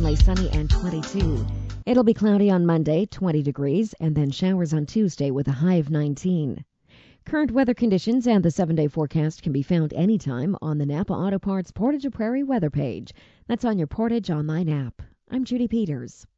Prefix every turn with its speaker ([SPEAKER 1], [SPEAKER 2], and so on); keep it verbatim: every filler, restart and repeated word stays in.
[SPEAKER 1] mainly sunny and twenty-two. It'll be cloudy on Monday, twenty degrees, and then showers on Tuesday with a high of nineteen. Current weather conditions and the seven-day forecast can be found anytime on the Napa Auto Parts Portage Prairie weather page. That's on your Portage Online app. I'm Judy Peters.